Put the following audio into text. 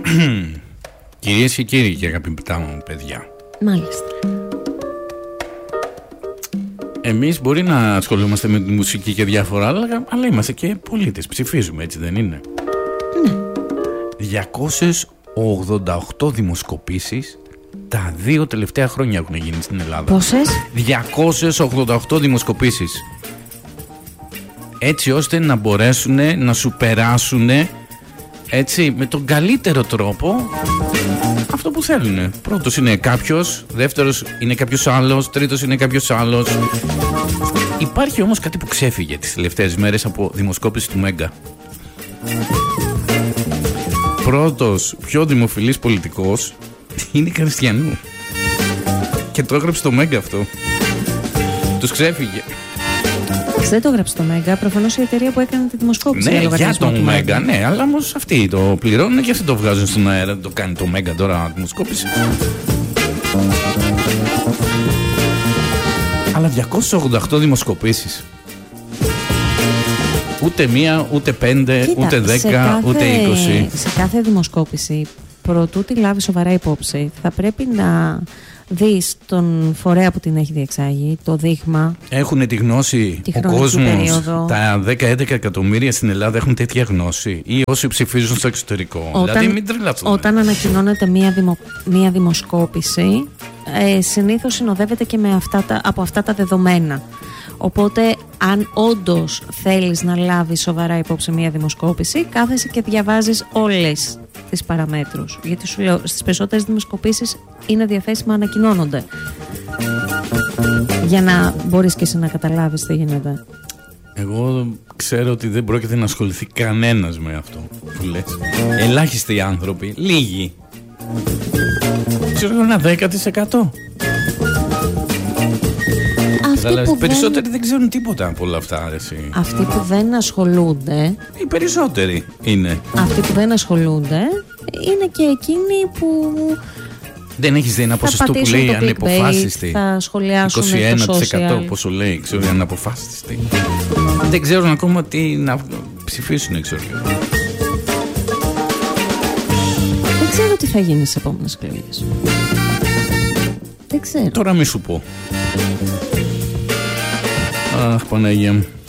Κυρίες και κύριοι και αγαπητά μου παιδιά. Μάλιστα. Εμείς μπορεί να ασχολούμαστε με τη μουσική και διάφορα άλλα, αλλά είμαστε και πολίτες. Ψηφίζουμε, έτσι δεν είναι? Ναι. 288 δημοσκοπήσεις τα 2 τελευταία χρόνια έχουν γίνει στην Ελλάδα. Πόσες? 288 δημοσκοπήσεις. Έτσι ώστε να μπορέσουν να σου περάσουν, έτσι, με τον καλύτερο τρόπο αυτό που θέλουν. Πρώτος είναι κάποιος, δεύτερος είναι κάποιος άλλος, τρίτος είναι κάποιος άλλος. Υπάρχει όμως κάτι που ξέφυγε τις τελευταίες μέρες από δημοσκόπηση του Μέγκα. Πρώτος πιο δημοφιλής πολιτικός είναι Χριστιανού. Και το έγραψε το Μέγκα αυτό. Τους ξέφυγε. Δεν το έγραψε το Μέγκα, προφανώς η εταιρεία που έκανε τη δημοσκόπηση. Ναι, για τον Μέγκα, ναι, αλλά όμως αυτοί το πληρώνουν και αυτοί το βγάζουν στον αέρα. Το κάνει το Μέγκα τώρα δημοσκόπηση. Αλλά 288 δημοσκοπήσεις. Ούτε μία, ούτε 5, ούτε 10, ούτε 20. Σε κάθε δημοσκόπηση, προτού τη λάβει σοβαρά υπόψη, θα πρέπει να δεις τον φορέα που την έχει διεξάγει, το δείγμα. Έχουν τη γνώση, ο κόσμος, τα 10-11 εκατομμύρια στην Ελλάδα έχουν τέτοια γνώση, ή όσοι ψηφίζουν στο εξωτερικό? Δηλαδή μην τρελαθούμε. Όταν ανακοινώνεται μία δημοσκόπηση, συνήθως συνοδεύεται και από αυτά τα δεδομένα. Οπότε, αν όντως θέλεις να λάβεις σοβαρά υπόψη μία δημοσκόπηση, κάθεσαι και διαβάζεις όλες τις παραμέτρους. Γιατί σου λέω, στις περισσότερες δημοσκοπήσεις είναι διαθέσιμα, ανακοινώνονται. Για να μπορείς και εσύ να καταλάβεις τι γίνεται. Εγώ ξέρω ότι δεν πρόκειται να ασχοληθεί κανένας με αυτό που λες. Ελάχιστοι άνθρωποι, λίγοι. Ξέρω ένα 10%. Αλλά οι περισσότεροι δεν ξέρουν τίποτα από όλα αυτά, αρέσει. Αυτοί που δεν ασχολούνται. Οι περισσότεροι είναι. Αυτοί που δεν ασχολούνται είναι και εκείνοι που. Δεν έχεις δει ένα ποσοστό που λέει ανεποφάσιστη? Θα σχολιάσουν 21% πόσο λέει, ξέρω, αναποφάσιστη. Δεν ξέρουν ακόμα τι να ψηφίσουν, ξέρω. Δεν ξέρω τι θα γίνει στις επόμενες εκλογές. Δεν ξέρω. Τώρα μη σου πω. Αχ, Παναγία μου.